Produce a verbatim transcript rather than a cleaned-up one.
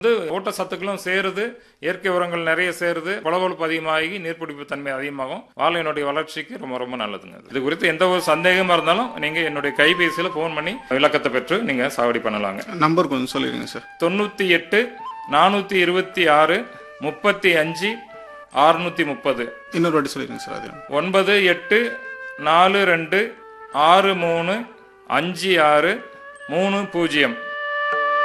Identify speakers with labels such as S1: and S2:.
S1: வந்து ஊட்டச்சத்துக்களும் சேருது, இயற்கை உரங்கள் நிறைய சேருது, பளபளப்பு அதிகமாகி நீர்ப்பிடிப்பு தன்மை அதிகமாகும். வாழையினுடைய வளர்ச்சிக்கு ரொம்ப ரொம்ப நல்லதுங்க. இது குறித்து எந்த ஒரு சந்தேகமா இருந்தாலும் நீங்க என்னுடைய கைபேசியில போன் பண்ணி விளக்கத்தை பெற்று நீங்க சாகுபடி பண்ணலாங்க.
S2: நம்பர் கொஞ்சம் சொல்லிடுங்க சார்.
S1: தொண்ணூத்தி எட்டு நானூத்தி இருபத்தி ஆறு முப்பத்தி அஞ்சு அறுநூத்தி முப்பது.
S2: இன்னொரு வாட்டி சொல்லிடுங்க சார். அது
S1: ஒன்பது எட்டு நாலு ரெண்டு ஆறு மூணு அஞ்சு ஆறு மூணு பூஜ்ஜியம்.